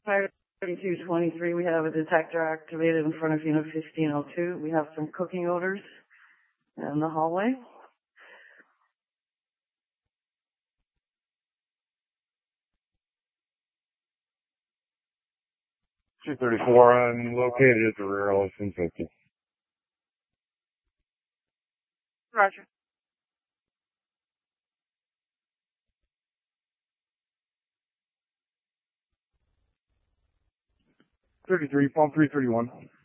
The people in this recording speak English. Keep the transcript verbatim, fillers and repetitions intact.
Fire thirty-two twenty-three, we have a detector activated in front of unit fifteen oh two. We have some cooking odors in the hallway. two thirty-four, I'm located at the rear elephant fifty. Roger. thirty-three, Palm three thirty-one.